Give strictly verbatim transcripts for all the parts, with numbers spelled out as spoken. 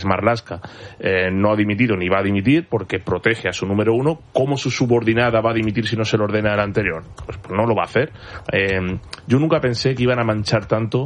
Marlaska eh, no ha dimitido ni va a dimitir porque protege a su número uno. ¿Cómo su subordinada va a dimitir si no se lo ordena el anterior? Pues, pues no lo va a hacer. Eh, yo nunca pensé que iban a manchar tanto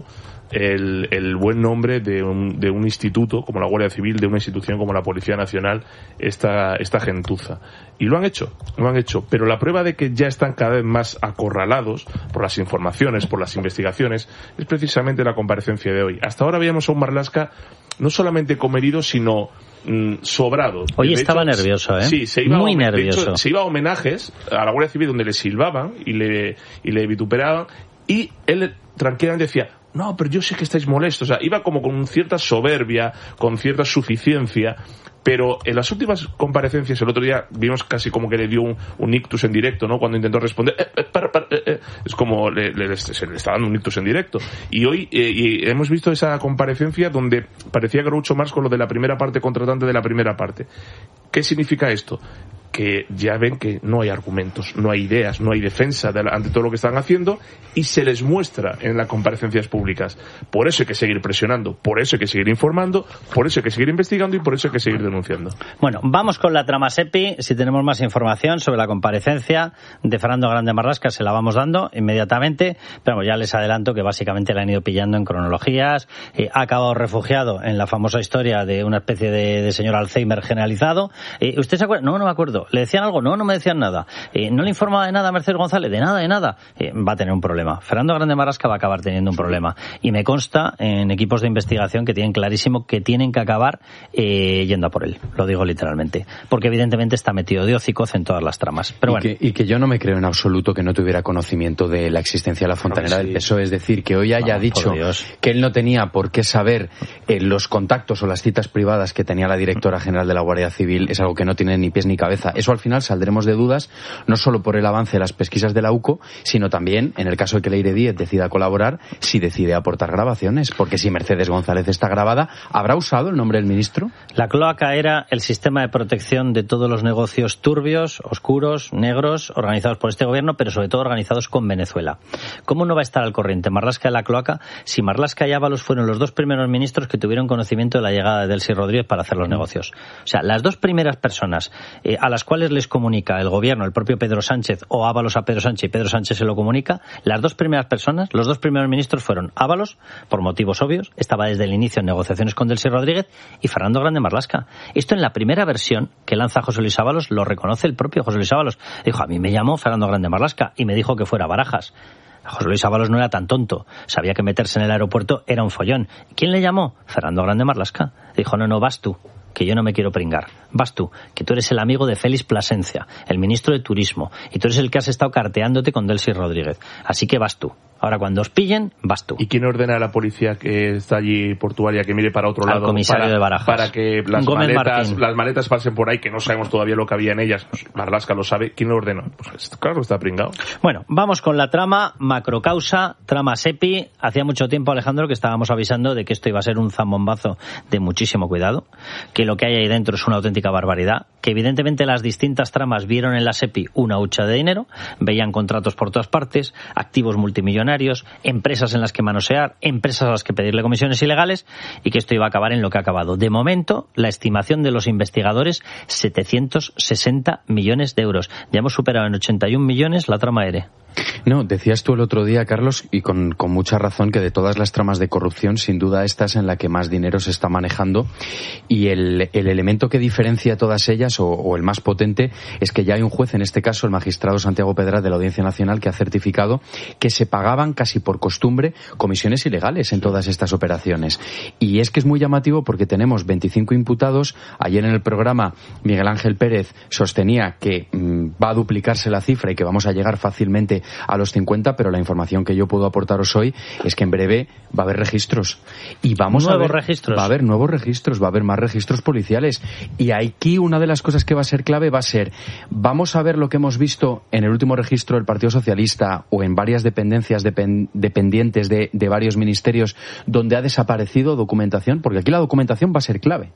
el, el buen nombre de un, de un instituto como la Guardia Civil, de una institución como la Policía Nacional, esta, esta gentuza. Y lo han hecho, lo han hecho. Pero la prueba de que ya están cada vez más acorralados por las informaciones, por las investigaciones, es precisamente la comparecencia de hoy. Hasta ahora veíamos a un Marlaska no solamente comedido, sino mmm, sobrado. Hoy de estaba hecho, nervioso, ¿eh? Sí, se iba muy a, nervioso. De hecho, se iba a homenajes a la Guardia Civil donde le silbaban y le, y le vituperaban, y él tranquilamente decía: no, pero yo sé que estáis molestos. O sea, iba como con cierta soberbia, con cierta suficiencia. Pero en las últimas comparecencias, el otro día vimos casi como que le dio un, un ictus en directo, ¿no? Cuando intentó responder, eh, eh, para, para, eh, eh. es como le, le, se le está dando un ictus en directo. Y hoy eh, y hemos visto esa comparecencia donde parecía Groucho Marx con lo de la primera parte contratante de la primera parte. ¿Qué significa esto? Que ya ven que no hay argumentos, no hay ideas, no hay defensa de la, ante todo lo que están haciendo, y se les muestra en las comparecencias públicas. Por eso hay que seguir presionando, por eso hay que seguir informando, por eso hay que seguir investigando y por eso hay que seguir denunciando. Bueno, vamos con la trama SEPI. Si tenemos más información sobre la comparecencia de Fernando Grande Marlaska, se la vamos dando inmediatamente, pero ya les adelanto que básicamente la han ido pillando en cronologías. Eh, ha acabado refugiado en la famosa historia de una especie de, de señor Alzheimer generalizado. Eh, ¿Usted se acuerda? No, no me acuerdo. ¿Le decían algo? No, no me decían nada. Eh, ¿No le informaba de nada a Mercedes González? De nada, de nada. Eh, va a tener un problema. Fernando Grande Marlaska va a acabar teniendo un problema. Y me consta en equipos de investigación que tienen clarísimo que tienen que acabar eh, yendo a por él. Lo digo literalmente. Porque evidentemente está metido de hocicoz en todas las tramas. Pero y, bueno. que, y que yo no me creo en absoluto que no tuviera conocimiento de la existencia de la fontanera sí. del P S O E. Es decir, que hoy haya Vamos, dicho que él no tenía por qué saber eh, los contactos o las citas privadas que tenía la directora general de la Guardia Civil es algo que no tiene ni pies ni cabeza. Eso al final saldremos de dudas, no solo por el avance de las pesquisas de la U C O, sino también, en el caso de que Leire Díez decida colaborar, si decide aportar grabaciones. Porque si Mercedes González está grabada, ¿habrá usado el nombre del ministro? La cloaca era el sistema de protección de todos los negocios turbios, oscuros, negros, organizados por este gobierno, pero sobre todo organizados con Venezuela. ¿Cómo no va a estar al corriente Marlaska de la cloaca si Marlaska y Ábalos fueron los dos primeros ministros que tuvieron conocimiento de la llegada de Delcy Rodríguez para hacer los negocios? O sea, las dos primeras personas eh, a las cuales les comunica el gobierno, el propio Pedro Sánchez, o Ábalos a Pedro Sánchez y Pedro Sánchez se lo comunica, las dos primeras personas, los dos primeros ministros fueron Ábalos, por motivos obvios, estaba desde el inicio en negociaciones con Delcy Rodríguez, y Fernando Grande Marlaska. Esto en la primera versión que lanza José Luis Ábalos lo reconoce el propio José Luis Ábalos. Dijo: a mí me llamó Fernando Grande Marlaska y me dijo que fuera a Barajas. José Luis Ábalos no era tan tonto, sabía que meterse en el aeropuerto era un follón. ¿Quién le llamó? Fernando Grande Marlaska. Dijo: no, no, vas tú, que yo no me quiero pringar. Vas tú, que tú eres el amigo de Félix Plasencia, el ministro de Turismo, y tú eres el que has estado carteándote con Delcy Rodríguez. Así que vas tú. Ahora, cuando os pillen, vas tú. ¿Y quién ordena a la policía que está allí portuaria que mire para otro Al lado? comisario para, de Barajas. Para que las Gómez maletas, Martín. las maletas pasen por ahí, que no sabemos todavía lo que había en ellas. Pues Marlaska lo sabe. ¿Quién lo ordena? Pues claro, está pringado. Bueno, vamos con la trama macrocausa, trama SEPI. Hacía mucho tiempo, Alejandro, que estábamos avisando de que esto iba a ser un zambombazo de muchísimo cuidado, que lo que hay ahí dentro es una auténtica barbaridad, que evidentemente las distintas tramas vieron en la SEPI una hucha de dinero, veían contratos por todas partes, activos multimillonarios, empresas en las que manosear, empresas a las que pedirle comisiones ilegales, y que esto iba a acabar en lo que ha acabado. De momento, la estimación de los investigadores, setecientos sesenta millones de euros. Ya hemos superado en ochenta y un millones la trama E R E. No, decías tú el otro día, Carlos, y con, con mucha razón, que de todas las tramas de corrupción, sin duda esta es en la que más dinero se está manejando, y el, el elemento que diferencia todas ellas, o, o el más potente, es que ya hay un juez, en este caso el magistrado Santiago Pedraz de la Audiencia Nacional, que ha certificado que se pagaban casi por costumbre comisiones ilegales en todas estas operaciones. Y es que es muy llamativo porque tenemos veinticinco imputados. Ayer en el programa Miguel Ángel Pérez sostenía que mmm, va a duplicarse la cifra y que vamos a llegar fácilmente a los cincuenta, pero la información que yo puedo aportaros hoy es que en breve va a haber registros. Y vamos nuevos a ver, registros. Va a haber nuevos registros, va a haber más registros policiales. Y aquí una de las cosas que va a ser clave va a ser, vamos a ver lo que hemos visto en el último registro del Partido Socialista o en varias dependencias depend, dependientes de, de varios ministerios donde ha desaparecido documentación, porque aquí la documentación va a ser clave.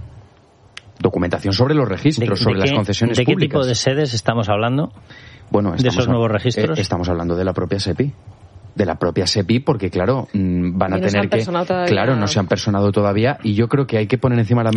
Documentación sobre los registros, ¿De, sobre de las qué, concesiones ¿de qué públicas. tipo de sedes estamos hablando? Bueno, ¿De esos a, nuevos registros? Eh, estamos hablando de la propia SEPI. de la propia SEPI, porque claro, van a y no tener se que... Claro, no se han personado todavía, y yo creo que hay que poner encima de la